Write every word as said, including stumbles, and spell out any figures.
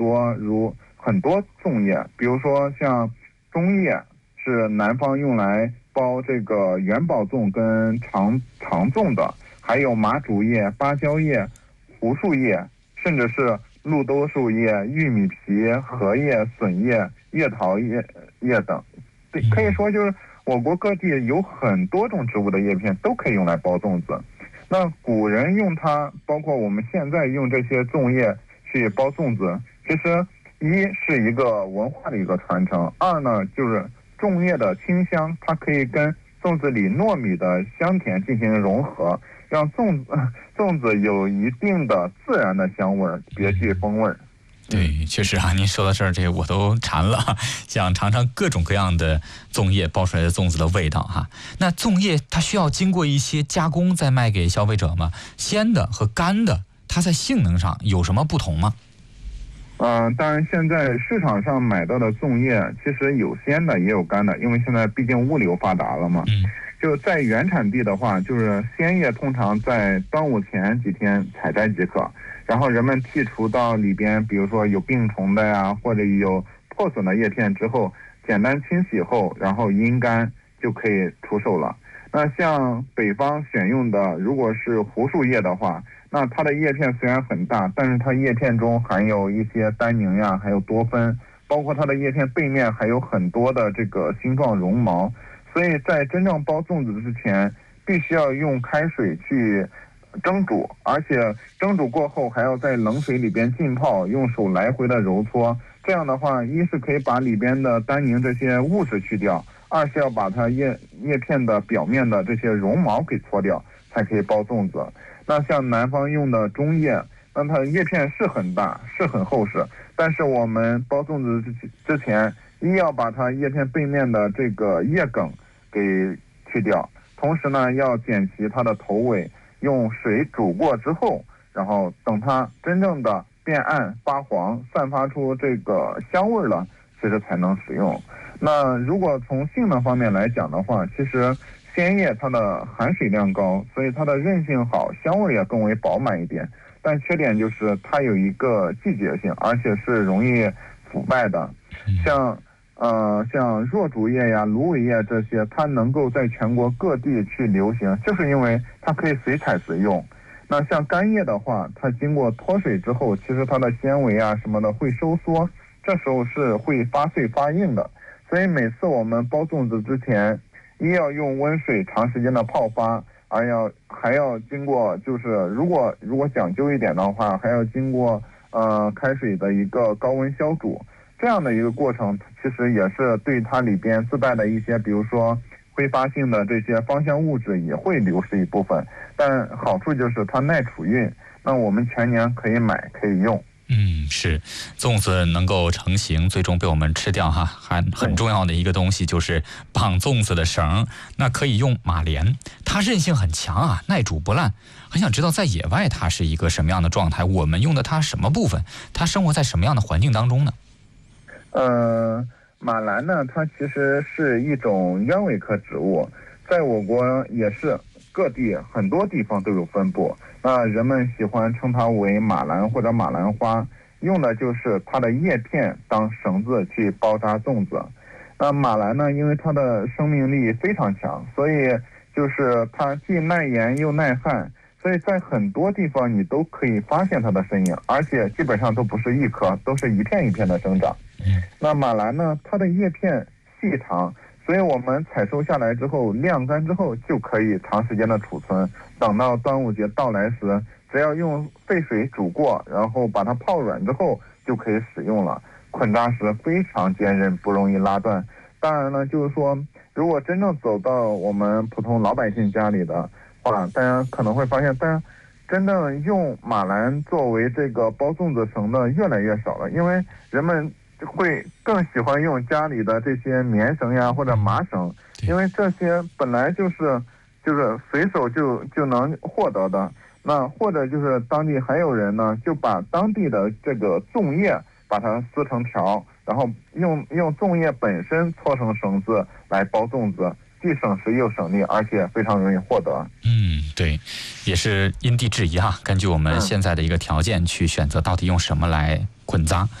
多如很多粽叶，比如说像中叶是南方用来包这个元宝粽跟长长粽的，还有麻竹叶、芭蕉叶、胡树叶，甚至是绿豆树叶、玉米皮、荷叶、笋叶、月桃叶叶等。对，可以说就是我国各地有很多种植物的叶片都可以用来包粽子。那古人用它，包括我们现在用这些粽叶去包粽子，其实一是一个文化的一个传承，二呢就是粽叶的清香，它可以跟粽子里糯米的香甜进行融合，让粽子粽子有一定的自然的香味，别具风味。 对，确实啊，您说到这儿，这我都馋了，想尝尝各种各样的粽叶包出来的粽子的味道哈。那粽叶它需要经过一些加工再卖给消费者吗？鲜的和干的，它在性能上有什么不同吗？ 嗯、呃，当然，现在市场上买到的粽叶其实有鲜的也有干的，因为现在毕竟物流发达了嘛。 嗯。 就在原产地的话，就是鲜叶通常在端午前几天采摘即可，然后人们剔除到里边，比如说有病虫的呀，或者有破损的叶片之后，简单清洗后，然后阴干就可以出售了。那像北方选用的，如果是胡树叶的话，那它的叶片虽然很大，但是它叶片中含有一些单宁呀，还有多酚，包括它的叶片背面还有很多的这个星状绒毛，所以在真正包粽子之前，必须要用开水去蒸煮，而且蒸煮过后还要在冷水里边浸泡，用手来回的揉搓。这样的话，一是可以把里边的单宁这些物质去掉，二是要把它叶叶片的表面的这些绒毛给搓掉，才可以包粽子。那像南方用的中叶，那它叶片是很大，是很厚实，但是我们包粽子之前，一要把它叶片背面的这个叶梗给去掉，同时呢要剪齐它的头尾，用水煮过之后，然后等它真正的变暗发黄，散发出这个香味了，其实才能使用。那如果从性能方面来讲的话，其实鲜叶它的含水量高，所以它的韧性好，香味也更为饱满一点。但缺点就是它有一个季节性，而且是容易腐败的。像呃像若竹叶呀、芦苇叶这些，它能够在全国各地去流行，就是因为它可以随采随用。那像干叶的话，它经过脱水之后，其实它的纤维啊什么的会收缩，这时候是会发脆发硬的。所以每次我们包粽子之前，一要用温水长时间的泡发，而要还要经过，就是如果如果讲究一点的话，还要经过呃开水的一个高温消煮，这样的一个过程，其实也是对它里边自带的一些，比如说挥发性的这些芳香物质也会流失一部分，但好处就是它耐储运，那我们全年可以买可以用。 嗯，是，粽子能够成型，最终被我们吃掉哈，还很重要的一个东西就是绑粽子的绳，那可以用马莲，它韧性很强啊，耐煮不烂。很想知道在野外它是一个什么样的状态，我们用的它什么部分，它生活在什么样的环境当中呢？ 呃，马兰呢，它其实是一种鸢尾科植物，在我国也是各地很多地方都有分布。那人们喜欢称它为马兰或者马兰花，用的就是它的叶片当绳子去包扎粽子。那马兰呢，因为它的生命力非常强，所以就是它既耐盐又耐旱，所以在很多地方你都可以发现它的身影，而且基本上都不是一颗，都是一片一片的生长。那马兰呢，它的叶片细长，所以我们采收下来之后晾干之后就可以长时间的储存，等到端午节到来时，只要用沸水煮过，然后把它泡软之后就可以使用了。捆扎时非常坚韧，不容易拉断。当然呢，就是说如果真正走到我们普通老百姓家里的话，大家可能会发现，大家真正用马兰作为这个包粽子绳的越来越少了，因为人们会更喜欢用家里的这些棉绳呀或者麻绳，因为这些本来就是就是随手就就能获得的。那或者就是当地还有人呢，就把当地的这个粽叶把它撕成条，然后用用粽叶本身搓成绳子来包粽子，既省时又省力，而且非常容易获得。 嗯，对，也是因地制宜哈，根据我们现在的一个条件去选择到底用什么来捆扎。